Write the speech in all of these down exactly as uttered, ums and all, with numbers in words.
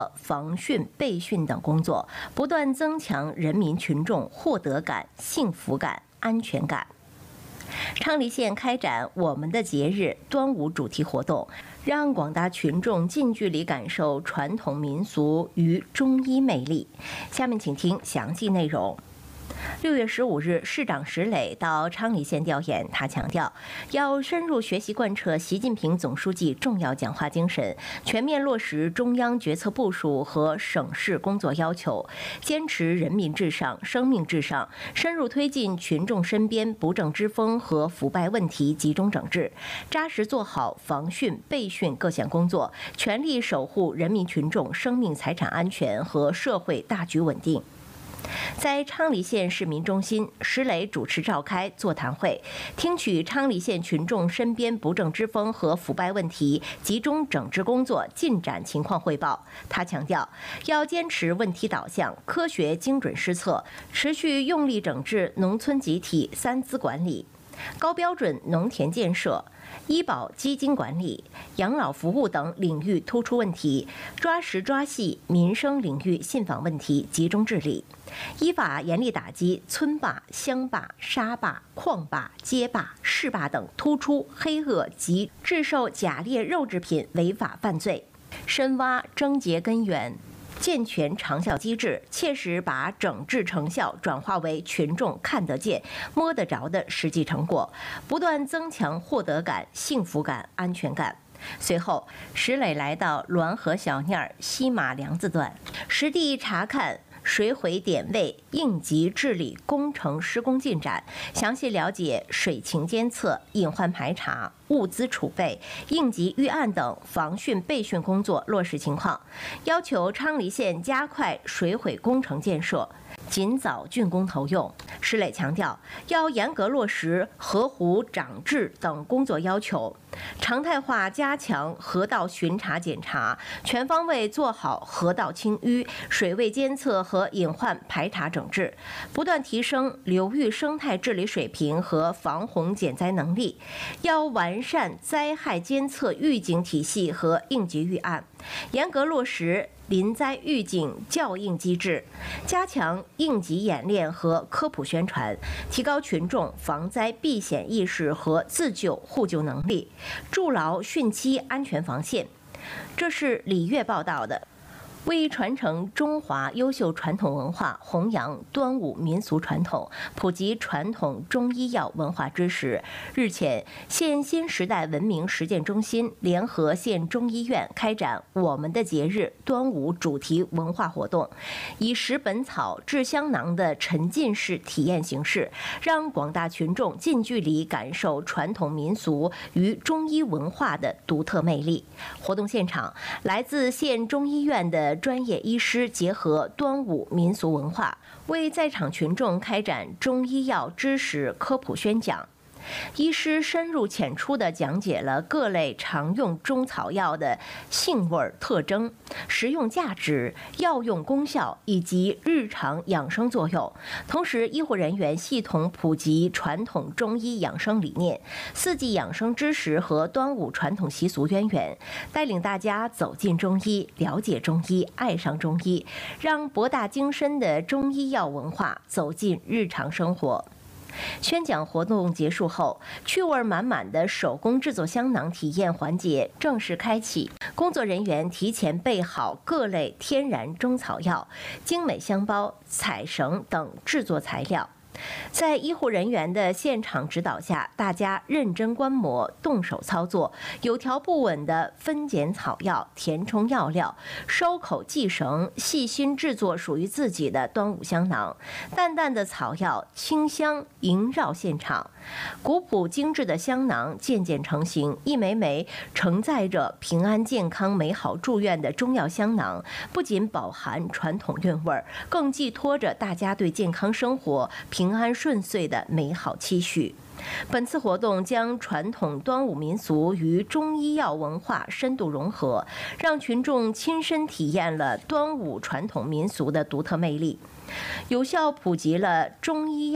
防汛备汛等工作，不断增强人民群众获得感、幸福感、安全感。昌黎县开展我们的节日端午主题活动，让广大群众近距离感受传统民俗与中医魅力。下面请听详细内容。六月十五日，市长石磊到昌黎县调研，他强调要深入学习贯彻习近平总书记重要讲话精神，全面落实中央决策部署和省市工作要求，坚持人民至上、生命至上，深入推进群众身边不正之风和腐败问题集中整治，扎实做好防汛备汛各项工作，全力守护人民群众生命财产安全和社会大局稳定。在昌黎县市民中心，石磊主持召开座谈会，听取昌黎县群众身边不正之风和腐败问题集中整治工作进展情况汇报。他强调，要坚持问题导向、科学精准施策，持续用力整治农村集体三资管理、高标准农田建设、医保基金管理、养老服务等领域突出问题，抓实抓细民生领域信访问题集中治理，依法严厉打击村坝、乡坝、沙坝、矿坝、街坝、市坝等突出黑恶及制售假劣肉制品违法犯罪，深挖症结根源，健全长效机制，切实把整治成效转化为群众看得见、摸得着的实际成果，不断增强获得感、幸福感、安全感。随后，石磊来到滦河小念西马梁子段，实地查看水毁点位、应急治理工程施工进展，详细了解水情监测、隐患排查、物资储备、应急预案等防汛备汛工作落实情况，要求昌黎县加快水毁工程建设，尽早竣工投用。石磊强调，要严格落实河湖长治等工作要求，常态化加强河道巡查检查，全方位做好河道清淤、水位监测和隐患排查整治，不断提升流域生态治理水平和防洪减灾能力。要完善灾害监测预警体系和应急预案，严格落实临灾预警校应机制，加强应急演练和科普宣传，提高群众防灾避险意识和自救互救能力，筑牢汛期安全防线。这是李月报道的。为传承中华优秀传统文化，弘扬端午民俗传统，普及传统中医药文化知识，日前，县新时代文明实践中心联合县中医院开展我们的节日端午主题文化活动，以食本草制香囊的沉浸式体验形式，让广大群众近距离感受传统民俗与中医文化的独特魅力。活动现场，来自县中医院的专业医师结合端午民俗文化，为在场群众开展中医药知识科普宣讲。医师深入浅出地讲解了各类常用中草药的性味特征、食用价值、药用功效以及日常养生作用。同时，医护人员系统普及传统中医养生理念、四季养生知识和端午传统习俗渊源，带领大家走进中医，了解中医，爱上中医，让博大精深的中医药文化走进日常生活。宣讲活动结束后，趣味满满的手工制作香囊体验环节正式开启。工作人员提前备好各类天然中草药、精美香包、彩绳等制作材料。在医护人员的现场指导下，大家认真观摩、动手操作，有条不紊地分拣草药、填充药料、收口系绳，细心制作属于自己的端午香囊。淡淡的草药清香萦绕现场，古朴精致的香囊渐渐成型，一枚枚承载着平安健康美好祝愿的中药香囊，不仅饱含传统韵味，更寄托着大家对健康生活、平安顺遂的美好期许。本次活动将传统端午民俗与中医药文化深度融合，让群众亲身体验了端午传统民俗的独特魅力，有效普及了中医药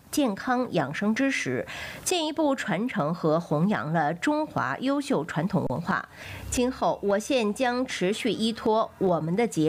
健康养生知识，进一步传承和弘扬了中华优秀传统文化。今后我县将持续依托我们的节